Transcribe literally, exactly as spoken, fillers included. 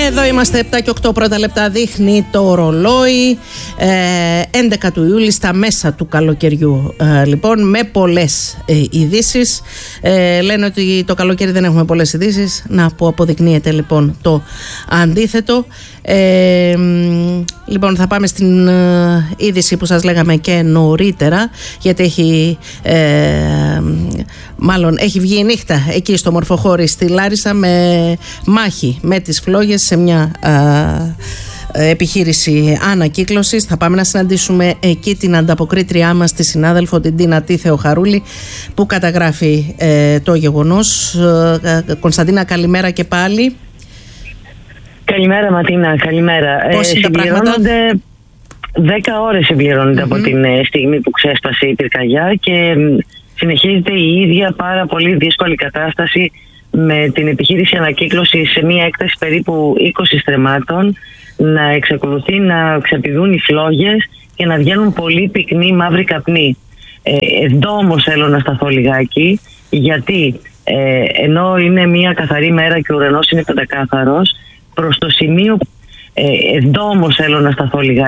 Εδώ είμαστε, επτά και οκτώ πρώτα λεπτά δείχνει το ρολόι, ε, έντεκα του Ιούλη, στα μέσα του καλοκαιριού, ε, λοιπόν, με πολλές ε, ειδήσεις. Ε, λένε ότι το καλοκαίρι δεν έχουμε πολλές ειδήσεις, να, που αποδεικνύεται λοιπόν το αντίθετο. Ε, λοιπόν, θα πάμε στην ε, είδηση που σας λέγαμε και νωρίτερα, γιατί έχει ε, μάλλον έχει βγει η νύχτα εκεί στο Μορφοχώρι στη Λάρισα με μάχη με τις φλόγες σε μια ε, επιχείρηση ανακύκλωσης. Θα πάμε να συναντήσουμε εκεί την ανταποκρίτριά μας, τη συνάδελφο, την Τίνα T. Θεοχαρούλη, που καταγράφει ε, το γεγονός. ε, Κωνσταντίνα, καλημέρα και πάλι. Καλημέρα Ματίνα, καλημέρα. Πώς είναι ε, τα πράγματα? Δέκα ώρες συμπληρώνονται mm-hmm. από την ε, στιγμή που ξέσπασε η πυρκαγιά και ε, συνεχίζεται η ίδια πάρα πολύ δύσκολη κατάσταση με την επιχείρηση ανακύκλωση σε μια έκταση περίπου είκοσι στρεμμάτων να εξακολουθεί να ξεπηδούν οι φλόγες και να βγαίνουν πολύ πυκνοί μαύροι καπνοί. Ε, εδώ όμως θέλω να σταθώ λιγάκι, γιατί ε, ενώ είναι μια καθαρή μέρα και ο ουρανός είναι πεντακάθαρος, προς το σημείο, ε, εδώ όμως θέλω να σταθώ λιγάκι.